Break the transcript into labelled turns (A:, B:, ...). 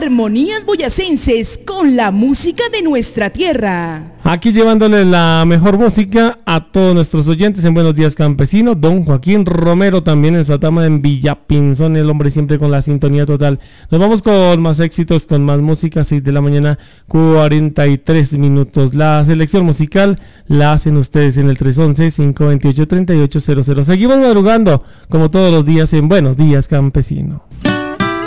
A: Armonías boyacenses con la música de nuestra tierra.
B: Aquí llevándole la mejor música a todos nuestros oyentes en Buenos Días Campesino. Don Joaquín Romero también en Satama, en Villapinzón, el hombre siempre con la sintonía total. Nos vamos con más éxitos, con más música, 6 de la mañana, 43 minutos. La selección musical la hacen ustedes en el 311-528-3800. Seguimos madrugando como todos los días en Buenos Días Campesino.